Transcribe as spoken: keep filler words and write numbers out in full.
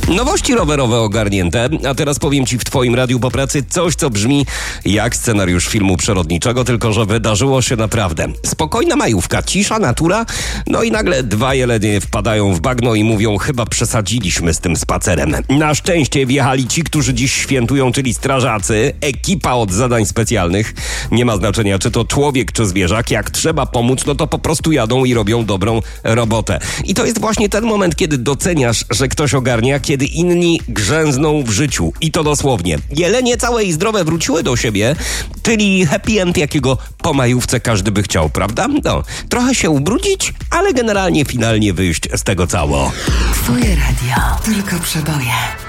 Nowości rowerowe ogarnięte, a teraz powiem Ci w Twoim radiu po pracy coś, co brzmi jak scenariusz filmu przyrodniczego, tylko że wydarzyło się naprawdę. Spokojna majówka, cisza, natura, no i nagle dwa jelenie wpadają w bagno i mówią, chyba przesadziliśmy z tym spacerem. Na szczęście wjechali ci, którzy dziś świętują, czyli strażacy, ekipa od zadań specjalnych. Nie ma znaczenia, czy to człowiek, czy zwierzak. Jak trzeba pomóc, no to po prostu jadą i robią dobrą robotę. I to jest właśnie ten moment, kiedy doceniasz, że ktoś ogarnia, kiedy inni grzęzną w życiu. I to dosłownie. Jelenie całe i zdrowe wróciły do siebie, czyli happy end, jakiego po majówce każdy by chciał, prawda? No, trochę się ubrudzić, ale generalnie finalnie wyjść z tego cało. Twoje radio, tylko przeboje.